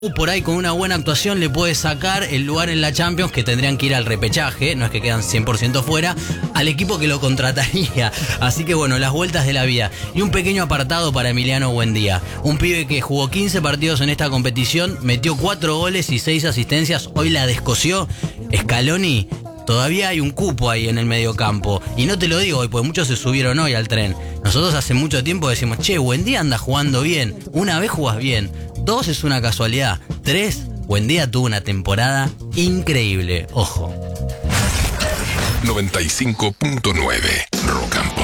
Por ahí con una buena actuación le puede sacar el lugar en la Champions, que tendrían que ir al repechaje, no es que quedan 100% fuera, al equipo que lo contrataría. Así que bueno, las vueltas de la vida. Y un pequeño apartado para Emiliano Buendía, un pibe que jugó 15 partidos en esta competición, metió 4 goles y 6 asistencias, hoy la descosió. Scaloni, todavía hay un cupo ahí en el mediocampo. Y no te lo digo hoy, porque muchos se subieron hoy al tren. Nosotros hace mucho tiempo decimos, che, Buendía anda jugando bien. Una vez jugás bien, 2 es una casualidad, 3, Buendía tuvo una temporada increíble. Ojo. 95.9 Rock and Pop.